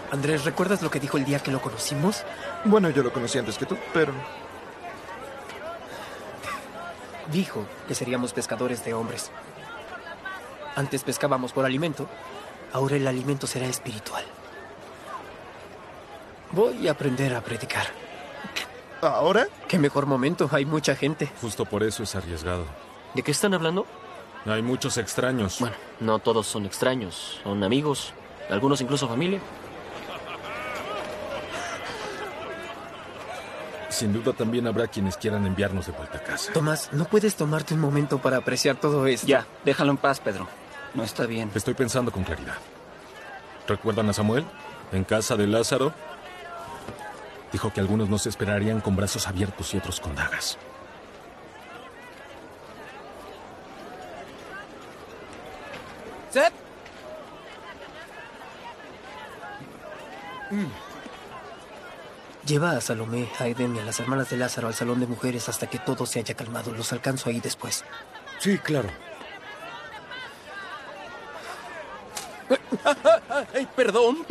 Andrés, ¿recuerdas lo que dijo el día que lo conocimos? Bueno, yo lo conocí antes que tú, pero... Dijo que seríamos pescadores de hombres. Antes pescábamos por alimento, ahora el alimento será espiritual. Voy a aprender a predicar. ¿Ahora? Qué mejor momento, hay mucha gente. Justo por eso es arriesgado. ¿De qué están hablando? Hay muchos extraños. Bueno, no todos son extraños, son amigos, algunos incluso familia. Sin duda también habrá quienes quieran enviarnos de vuelta a casa. Tomás, ¿no puedes tomarte un momento para apreciar todo esto? Ya, déjalo en paz, Pedro. No está bien. Estoy pensando con claridad. ¿Recuerdan a Samuel? En casa de Lázaro. Dijo que algunos nos esperarían con brazos abiertos y otros con dagas. ¡Seth! Lleva a Salomé, a Eden y a las hermanas de Lázaro al salón de mujeres hasta que todo se haya calmado. Los alcanzo ahí después. Sí, claro. Ay, perdón.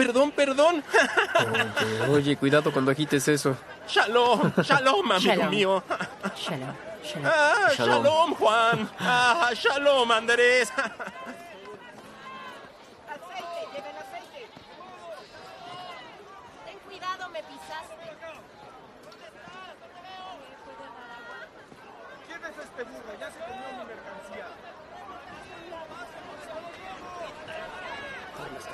Oye, cuidado cuando agites eso. Shalom, amigo Shalom. mío. Shalom. Shalom, Juan. Shalom, Andrés.